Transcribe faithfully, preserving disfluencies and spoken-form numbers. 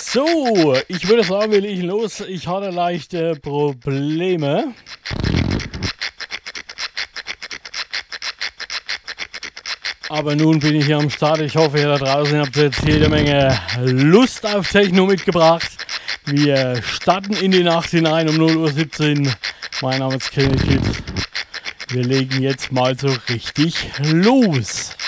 So, ich würde sagen, wir legen los. Ich hatte leichte Probleme. Aber nun bin ich hier am Start. Ich hoffe, ihr da draußen habt jetzt jede Menge Lust auf Techno mitgebracht. Wir starten in die Nacht hinein um null Uhr siebzehn. Mein Name ist Kenny Kid. Wir legen jetzt mal so richtig los.